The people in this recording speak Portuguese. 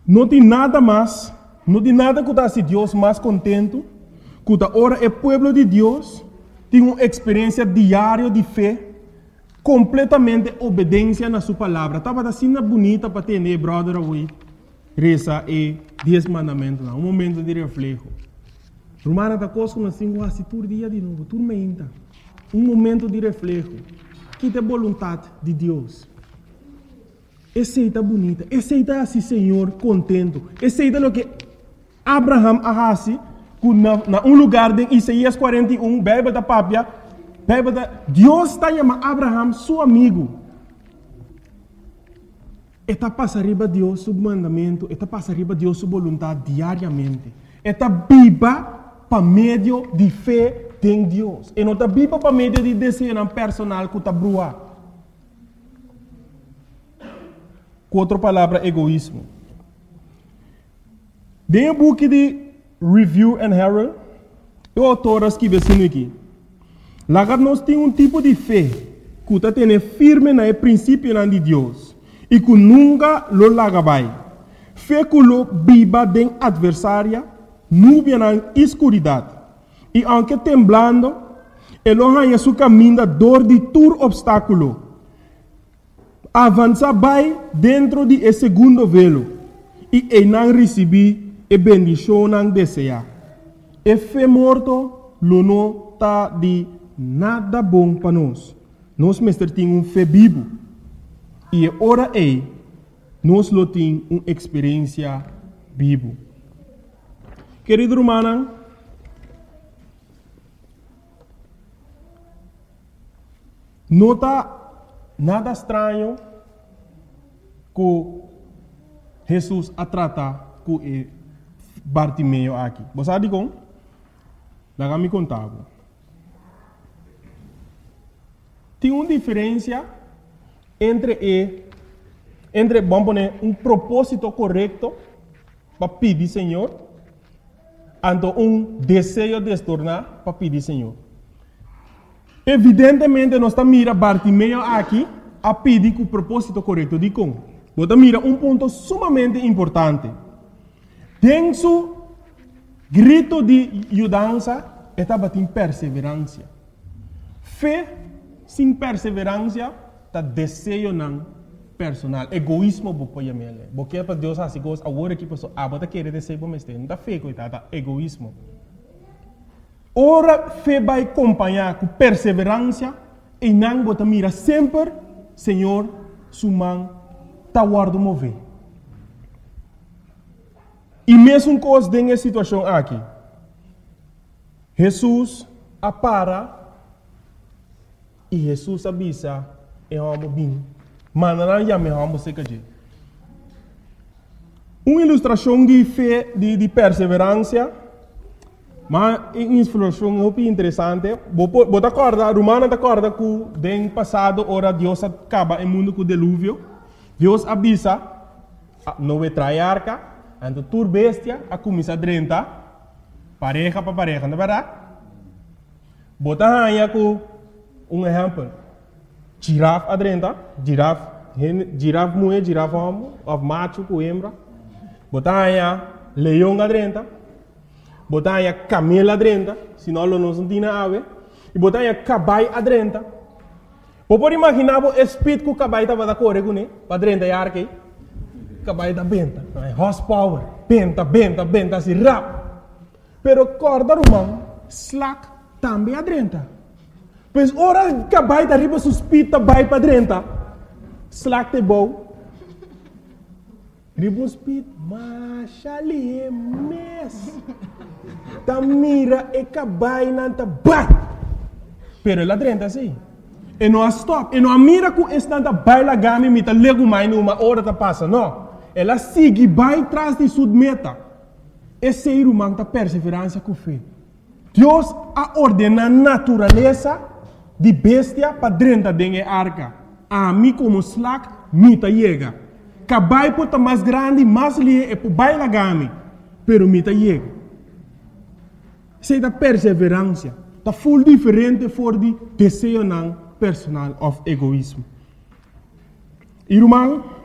Não tem nada mais, não tem nada que está se Deus mais contento, que ora é povo de Deus, tem uma experiência diária de fé, completamente obediência na sua palavra. Estava assim bonita para ter, né, brother, away. Reza e 10 mandamentos, um momento de reflexo. Romana está conosco assim, quase todo dia de novo, tormenta. Um momento de reflexo. Que é a vontade de Deus. Aceita bonita, aceita assim, Senhor, contento. Aceita o que Abraham faz na um lugar de Isaías 41, Bíblia da Pápia, Deus está chamando Abraham, seu amigo. Está passando arriba Deus seu mandamento, está passando arriba Deus sua vontade diariamente. Está viva para meio de fé em Deus. E não está viva para meio de desejo personal que está brua. Com outra palavra, egoísmo. Tem um book de Review and Herald, o autor escreve assim aqui. Lá nós temos um tipo de fé que está tendo firme no princípio de Deus e que nunca lo larga vai. Fé que lo viva de adversária, nuvem na escuridade. E aunque temblando, ele arranha seu caminho da dor de todo obstáculo. Avança vai dentro de esse segundo velo e ele não recebe a bendição não deseja. E fé morto, lo não está de nada bom para nós. Nós mestre temos fé vivo. E ora nós lo temos uma experiência vivo. Querido irmão, não está nada estranho que Jesus a tratar com Bartimeu aqui. Você sabe como? Lá me contava. Tem uma diferença entre vamos poner um propósito correto para pedir Senhor, e desejo de se tornar para pedir Senhor. Evidentemente, nós estamos mirando Bartimeu aqui a pedir com o propósito correto de como. Você mira um ponto sumamente importante. Tem seu grito de ajudança, estava em perseverança. Fé sem perseverança, está desejo não personal. Egoísmo, porque para Deus assim, agora que pessoa, você quer desejo para mim, não está fé, coitada, egoísmo. Ora, fé vai acompanhar com perseverança e não você mira sempre, Senhor, sua mão está guardando mover. E mesmo coisa nessa situação aqui, Jesus apara e Jesus avisa e vamos bem. Mas não já me vamos secar. Uma ilustração de fé, de perseverança, mas uma ilustração muito interessante. Você acorda, Romana acorda que no passado, ora Deus acaba o mundo com o dilúvio. Deus avisa, não vai trair arca, então tur bestia, a começar a drentar, pareja para pareja, não é verdade? Você arranha com um exemplo. Girafa adrenta, girafa mulher, girafa homem, ou macho com hembra. Botanya leão adrenta, botanya camelo adrenta, senão não tem ave. E botanya cabai adrenta. Pode imaginar o espírito que o cabai estava da correr com ele, para adrenta e arque. Cabai da benta, horsepower, benta, assim rápido. Pero corda romano, slack também adrenta. Pois ora cabai da riba suspita vai para dentro. Slack te bom. Riba suspita, mas ali é mes. Ta mira e cabai nanta bat. Pero ela dentro assim. E não stop. E não mira com estanta baila gami mita lego mais numa hora ta passa. Não. Ela sigue vai atrás de sua meta. Esse ser humano ta perseverança com fé. Deus a ordena a natureza de bestia para dentro da arca. A mim como slack, mita chega. Cabai pode mais grande, mais lie e por baila gami, pero mita chega. Sei da perseverança, tá full diferente for de desejo não personal of egoísmo. Irmão,